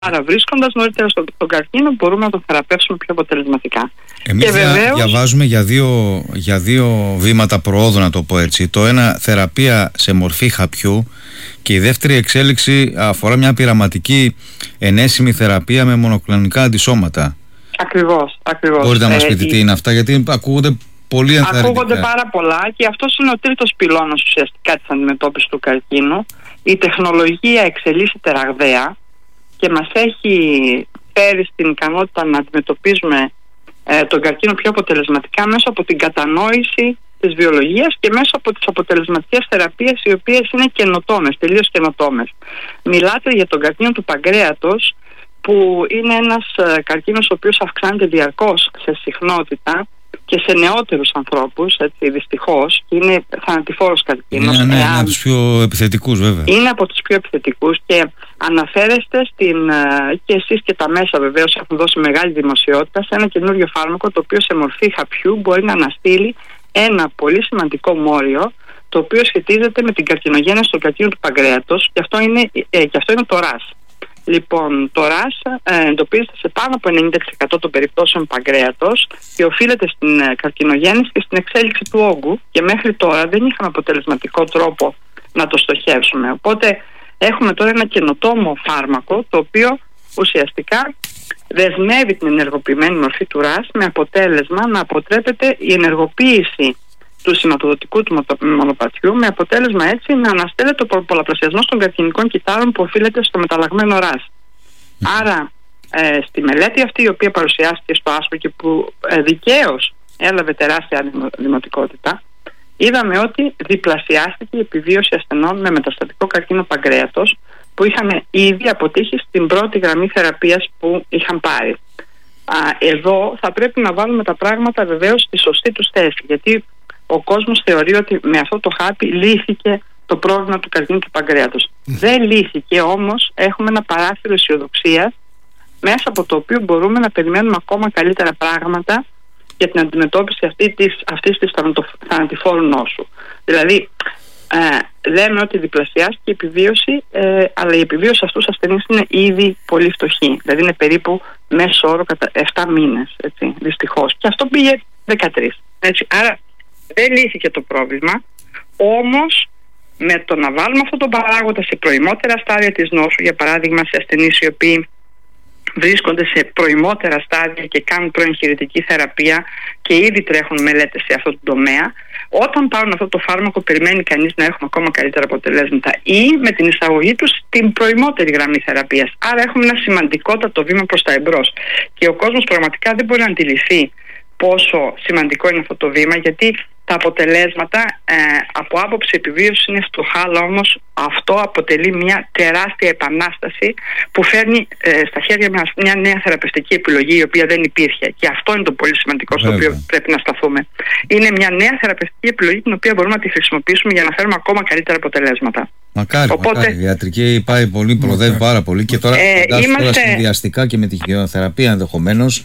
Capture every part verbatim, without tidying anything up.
Άρα, βρίσκοντας νωρίτερα στον τον καρκίνο, μπορούμε να τον θεραπεύσουμε πιο αποτελεσματικά. Εμείς και βεβαίως, διαβάζουμε για δύο, για δύο βήματα προόδου, να το πω έτσι. Το ένα, θεραπεία σε μορφή χαπιού, και η δεύτερη εξέλιξη αφορά μια πειραματική ενέσιμη θεραπεία με μονοκλονικά αντισώματα. Ακριβώς, ακριβώς. Μπορείτε να μας ε, πείτε η... τι είναι αυτά, γιατί ακούγονται πολύ ενθαρρυντικά. Ακούγονται πάρα πολλά και αυτός είναι ο τρίτος πυλώνας ουσιαστικά της αντιμετώπισης του καρκίνου. Η τεχνολογία εξελίσσεται ραγδαία και μας έχει φέρει στην ικανότητα να αντιμετωπίζουμε ε, τον καρκίνο πιο αποτελεσματικά μέσω από την κατανόηση της βιολογίας και μέσω από τις αποτελεσματικές θεραπείες, οι οποίες είναι καινοτόμες, τελείως καινοτόμες. Μιλάτε για τον καρκίνο του παγκρέατος, που είναι ένας ε, καρκίνος ο οποίος αυξάνεται διαρκώς σε συχνότητα και σε νεότερους ανθρώπους, έτσι, δυστυχώς, και είναι θανατηφόρος καρκίνος. Είναι, ναι, Εάν... είναι από τους πιο επιθετικούς, βέβαια. Είναι από τους πιο επιθετικούς και αναφέρεστε στην, και εσείς και τα μέσα βεβαίως έχουν δώσει μεγάλη δημοσιότητα, σε ένα καινούριο φάρμακο, το οποίο σε μορφή χαπιού μπορεί να αναστείλει ένα πολύ σημαντικό μόριο, το οποίο σχετίζεται με την καρκινογένεση του καρκίνου του παγκρέατος, και αυτό είναι, ε, και αυτό είναι το ρας. Λοιπόν, το ρας ε, εντοπίζεται σε πάνω από ενενήντα τοις εκατό των περιπτώσεων παγκρέατος και οφείλεται στην ε, καρκινογέννηση και στην εξέλιξη του όγκου, και μέχρι τώρα δεν είχαμε αποτελεσματικό τρόπο να το στοχεύσουμε. Οπότε έχουμε τώρα ένα καινοτόμο φάρμακο, το οποίο ουσιαστικά δεσμεύει την ενεργοποιημένη μορφή του ρας, με αποτέλεσμα να αποτρέπεται η ενεργοποίηση του σηματοδοτικού του μονοπατιού, με αποτέλεσμα έτσι να αναστέλλεται ο πολλαπλασιασμός των καρκινικών κυτάρων που οφείλεται στο μεταλλαγμένο ρας. Mm. Άρα ε, στη μελέτη αυτή, η οποία παρουσιάστηκε στο άσπρο και που ε, δικαίως έλαβε τεράστια δημοτικότητα, είδαμε ότι διπλασιάστηκε η επιβίωση ασθενών με μεταστατικό καρκίνο παγκρέατος που είχαν ήδη αποτύχει στην πρώτη γραμμή θεραπείας που είχαν πάρει. Α, εδώ θα πρέπει να βάλουμε τα πράγματα βεβαίως στη σωστή τους θέση, γιατί ο κόσμος θεωρεί ότι με αυτό το χάπι λύθηκε το πρόβλημα του καρκίνου του παγκρέατος. Mm. Δεν λύθηκε, όμως έχουμε ένα παράθυρο αισιοδοξίας, μέσα από το οποίο μπορούμε να περιμένουμε ακόμα καλύτερα πράγματα για την αντιμετώπιση αυτή της, αυτής της θανατηφόρου νόσου. Δηλαδή, ε, λέμε ότι διπλασιάστηκε η επιβίωση, ε, αλλά η επιβίωση σε αυτούς τους ασθενείς είναι ήδη πολύ φτωχή. Δηλαδή είναι περίπου μέσο όρο κατά επτά μήνες, έτσι, δυστυχώς. Και αυτό πήγε δεκατρείς. Έτσι. Άρα δεν λύθηκε το πρόβλημα, όμως με το να βάλουμε αυτόν τον παράγοντα σε προημότερα στάδια της νόσου, για παράδειγμα σε ασθενείς οι οποίοι βρίσκονται σε προημότερα στάδια και κάνουν προεγχειρητική θεραπεία και ήδη τρέχουν μελέτες σε αυτό το τομέα, όταν πάρουν αυτό το φάρμακο περιμένει κανείς να έχουμε ακόμα καλύτερα αποτελέσματα, ή με την εισαγωγή τους στην προημότερη γραμμή θεραπείας. Άρα έχουμε ένα σημαντικότατο βήμα προς τα εμπρός και ο κόσμος πραγματικά δεν μπορεί να αντιληφθεί πόσο σημαντικό είναι αυτό το βήμα, γιατί τα αποτελέσματα ε, από άποψη επιβίωσης είναι φτωχά, αλλά όμως αυτό αποτελεί μια τεράστια επανάσταση που φέρνει ε, στα χέρια μας μια νέα θεραπευτική επιλογή, η οποία δεν υπήρχε, και αυτό είναι το πολύ σημαντικό στο Βέβαια. οποίο πρέπει να σταθούμε. Είναι μια νέα θεραπευτική επιλογή την οποία μπορούμε να τη χρησιμοποιήσουμε για να φέρουμε ακόμα καλύτερα αποτελέσματα. Μακάρι, Οπότε, μακάρι. Η ιατρική πάει πολύ, προοδεύει πάρα πολύ, και τώρα, ε, είμαστε... τώρα συνδυαστικά και με τη χημειοθεραπεία ενδεχομένως,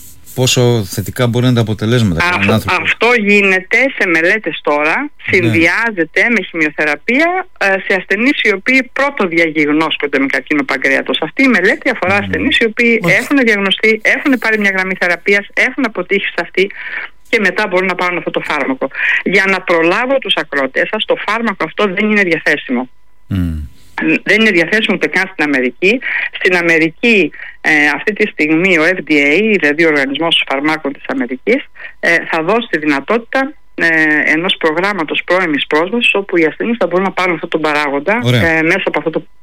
πόσο θετικά μπορεί να είναι τα αποτελέσματα. Αυτό, αυτό γίνεται σε μελέτες τώρα, συνδυάζεται ναι. με χημειοθεραπεία ε, σε ασθενείς οι οποίοι πρώτο διαγνώσκονται με καρκίνο παγκρέατος. Αυτή η μελέτη αφορά mm. ασθενείς οι οποίοι mm. έχουν διαγνωστεί, έχουν πάρει μια γραμμή θεραπείας, έχουν αποτύχει σε αυτή και μετά μπορούν να πάρουν αυτό το φάρμακο. Για να προλάβω τους ακροατές σας, το φάρμακο αυτό δεν είναι διαθέσιμο. Mm. Δεν είναι διαθέσιμο ούτε καν στην Αμερική. Στην Αμερική ε, αυτή τη στιγμή ο εφ ντι έι, δηλαδή ο Οργανισμός Φαρμάκων της Αμερικής, ε, θα δώσει τη δυνατότητα ε, ενός προγράμματος πρώιμης πρόσβασης, όπου οι ασθενείς θα μπορούν να πάρουν αυτόν τον παράγοντα ε, μέσα από αυτό το...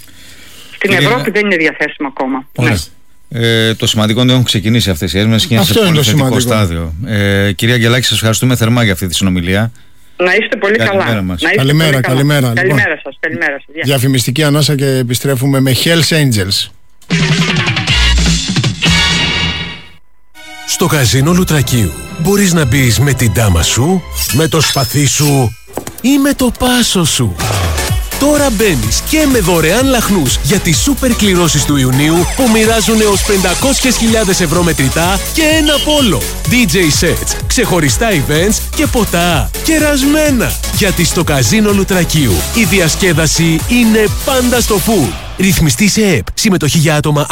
Στην Κυρία... Ευρώπη δεν είναι διαθέσιμο ακόμα. Ναι. Ε, το σημαντικό είναι ότι έχουν ξεκινήσει αυτές οι έρευνες και είναι σε πολύ θετικό στάδιο. Ε, κυρία Αγγελάκη, σας ευχαριστούμε θερμά για αυτή τη συνομιλία. Να είστε πολύ για καλά. Να είστε καλημέρα, πολύ καλημέρα. Καλά. Λοιπόν, καλημέρα σας, καλημέρα σας. Διαφημιστική ανάσα και επιστρέφουμε με Hells Angels. Στο καζίνο Λουτρακίου μπορείς να μπεις με την τάμα σου, με το σπαθί σου ή με το πάσο σου. Τώρα μπαίνεις και με δωρεάν λαχνούς για τις σούπερ κληρώσεις του Ιουνίου που μοιράζουν έως πεντακόσιες χιλιάδες ευρώ μετρητά και ένα πόλο, ντι τζέι sets, ξεχωριστά events και ποτά κερασμένα. Γιατί στο καζίνο Λουτρακίου η διασκέδαση είναι πάντα στο full. Ρυθμιστή σε ΕΕΠ. Συμμετοχή για άτομα